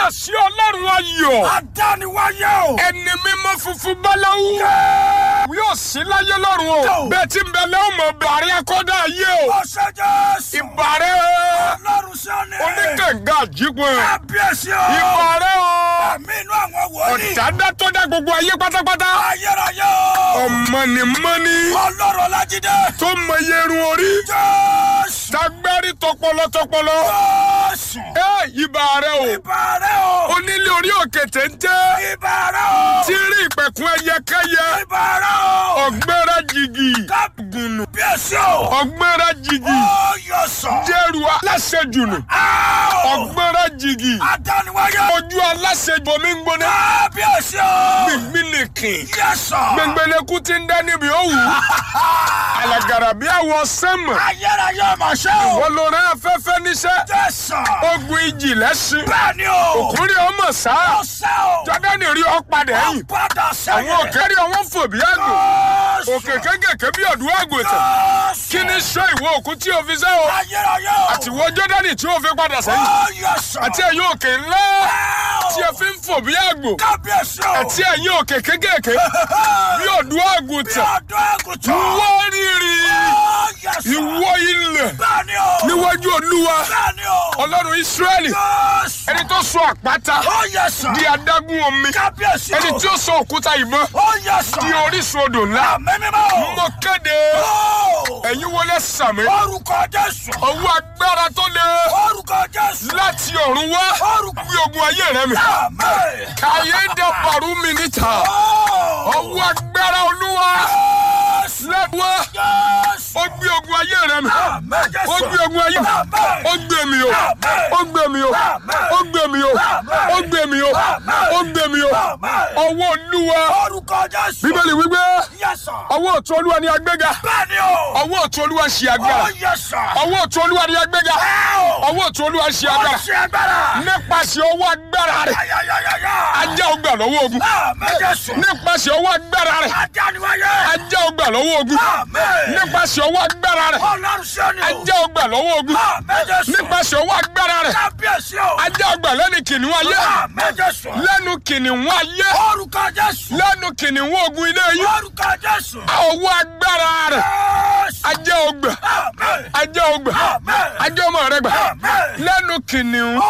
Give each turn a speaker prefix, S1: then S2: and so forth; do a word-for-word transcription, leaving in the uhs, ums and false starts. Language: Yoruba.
S1: Kábíyèsí Ọlọ́run ayọ̀.
S2: Adániwáyé o.
S1: Ẹni mímọ́ funfun báláwú. Yóò sí láyé lọ́run o. Bẹ́ẹ̀ tí ń bẹ lẹ́wọ̀n mọ̀ bàrí akọ́dá ayé o.
S2: Ọ̀sẹ̀ Jésù.
S1: Ìbàrẹ̀ o.
S2: Ọlọ́run sọ́ni.
S1: Oníkànga àjípọ̀.
S2: Kábíyèsí o.
S1: Ìbàrẹ̀ o.
S2: Àmì inú àwọn wòlíì.
S1: Ọ̀dádá tó dá gbogbo ayé pátápátá.
S2: Ayérayé o.
S1: Ọ̀mọ̀nìmọ́ni.
S2: Ọlọ́run Ọlájídé.
S1: Tó mọ iye irun orí.
S2: Jésù.
S1: Tagbárí tọpọlọ tọpọlọ.
S2: Jésù.
S1: Ẹ ìbàrẹ̀ o.
S2: Ìbàrẹ̀ o.
S1: Onílé orí òkè téńté.
S2: Ìbàrẹ̀ o.
S1: Tí rí ìpẹ̀kun ẹyẹkẹ́yẹ.
S2: Ìbàrẹ̀ o.
S1: Ọ̀gbẹ́rẹ́ jìgì.
S2: Kábùnù. Bíyèsí o.
S1: Ọ̀gbẹ́rẹ́ jìgì.
S2: Ó yọ sọ.
S1: Jẹ́rù aláṣejùnù. Ọ̀gbẹ́rẹ́ jìgì.
S2: Adániwáyé.
S1: Ojú aláṣejù omi ń gbóná.
S2: Kábíyèsí o.
S1: Gbìngbìn nìkìn.
S2: Yẹ́sọ̀.
S1: Gbẹ̀ngbẹ̀lẹ̀kú ti ń dá níbi òwú. Àlàgàrà bí àwọ̀ sẹ́mù.
S2: Ayérayé ọmọ ṣẹ́ o.
S1: Wọ́n ló rán afẹ́fẹ́ níṣẹ́.
S2: Jẹ́sọ̀.
S1: Ogun ìjì lẹ́sìn.
S2: Bẹ́ẹ̀ni o.
S1: Òkúnrí ọmọ sá.
S2: Ọ̀sẹ̀ o.
S1: Jọ́dánì rí ọ padà yìí.
S2: Padà sẹ́yìn.
S1: Àwọn òkèrè ọwọ́ fò bí àgbò. Òkè kékèké bí ọ̀dùn àgùntàn. Kí ni sọ ìwọ òkú tí o fi sẹ́ o?
S2: Ayérayé o.
S1: Àtiwọ́ Jọ́dánì tí o fi padà sẹ́yìn.
S2: Ó yọ sọ.
S1: Àti ẹ̀yin òkè ńlá tí ẹ fi ń fò bí àgbò.
S2: Kábíyèsí o.
S1: Àti ẹ̀yin òkè kékèké bí ọ̀dùn àgùntàn.
S2: Ọdún àgùntàn.
S1: Ìwọ rírì.
S2: Ó yọ sọ.
S1: Ìwọ ilẹ̀.
S2: Bẹ́ẹ̀ni o.
S1: Níwájú Olúwa.
S2: Bẹ́ẹ̀ni o.
S1: Ọlọ́run Ísírẹ́lì.
S2: Jésù.
S1: Ẹni tó sọ àpáta
S2: Ó yọ sọ.
S1: di adágún omi.
S2: Kábíyèsí o.
S1: Ẹni tí ó sọ òkúta ìbọn
S2: Ó yọ sọ.
S1: di orísun odò ńlá.
S2: Àmì mímọ́ o.
S1: Mo kéde.
S2: Ó.
S1: Ẹ̀yin wọlé sàmì.
S2: Orúkọ Jésù.
S1: Ọwọ́ agbára tó le
S2: Orúkọ Jésù.
S1: láti ọ̀run wá.
S2: Orúkọ.
S1: Gbé ogun ayé rẹ mi.
S2: Àmín.
S1: Kàyé dẹ bàrú mi níta.
S2: Ó.
S1: Ọwọ́ agbára Olúwa
S2: Jésù.
S1: láti wá.
S2: Jésù.
S1: Ó gbé ogun ayé rẹ mi.
S2: Àmín Jésù.
S1: Ó gbé ogun ayé mi.
S2: Àmín.
S1: Ó gbé mi o.
S2: Àmín.
S1: Ó gbé mi o.
S2: Àmín.
S1: Ó gbé mi o.
S2: Àmín.
S1: Ó gbé mi o.
S2: Àmín.
S1: Ó gbé mi o.
S2: Àmín.
S1: Ọwọ́ Olúwa.
S2: Orúkọ Jésù.
S1: Bíbélì wípé
S2: Yes, sir.
S1: ọwọ́ ọ̀tún Olúwa ni agbéga.
S2: Bẹ́ẹ̀ni o.
S1: Ọwọ́ ọ̀tún Olúwa ṣe agbára.
S2: Ó yes, sir.
S1: Ọwọ́ ọ̀tún Olúwa ni agbéga.
S2: Ẹ́ẹ̀.
S1: Ọwọ́ ọ̀tún Olúwa ṣe
S2: Ó
S1: agbára.
S2: ṣe agbára.
S1: Nípasẹ̀ ọwọ́ agbára rẹ̀.
S2: Ayayayaya.
S1: Ajá ọgbà lọ́wọ́ ogun.
S2: Àmín Jésù.
S1: Nípasẹ̀ ọwọ́ agbára rẹ̀.
S2: Adániwáyé.
S1: Ajá ọgbà lọ́wọ́ ogun.
S2: Àmín.
S1: Nípasẹ̀ ọwọ́ agbára rẹ̀.
S2: Ọlọ́run ṣe ni o.
S1: Ajá ọgbà lọ́wọ́ ogun.
S2: Àmín Jésù.
S1: Nípasẹ̀ ọwọ́ agbára rẹ̀.
S2: Kábíyèsí o.
S1: Ajá ọgbà lẹ́nu kìnìún ayé.
S2: Àmín Jésù.
S1: Lẹ́nu kìnìún ayé.
S2: Orúkọ Jésù.
S1: Lẹ́nu kìnìún ogun ilé yìí.
S2: Orúkọ Jésù.
S1: Ọwọ́ agbára rẹ̀.
S2: Jésù.
S1: Ajá ọgbà.
S2: Àmín.
S1: Ajá ọgbà.
S2: Àmín.
S1: Ajá ọmọ rẹ̀ gbà.
S2: Àmín.
S1: Lẹ́nu kìnìún.